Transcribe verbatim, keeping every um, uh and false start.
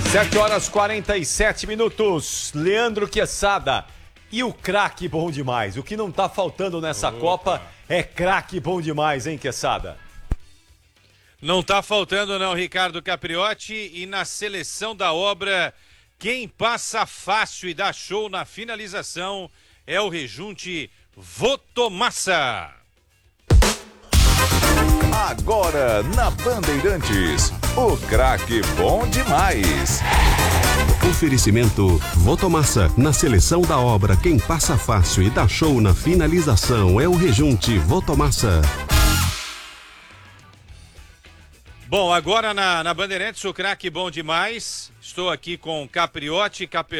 sete horas e quarenta e sete minutos. Leandro Quesada. E o craque bom demais. O que não tá faltando nessa Opa. Copa é craque bom demais, hein, Quesada? Não tá faltando não, Ricardo Capriotti. E na seleção da obra, quem passa fácil e dá show na finalização é o rejunte Votomassa. Agora na Bandeirantes, o craque bom demais. Oferecimento Votomassa. Na seleção da obra, quem passa fácil e dá show na finalização é o rejunte Votomassa. Bom, agora na, na Bandeirantes, o craque bom demais. Estou aqui com Capriotti, Cap...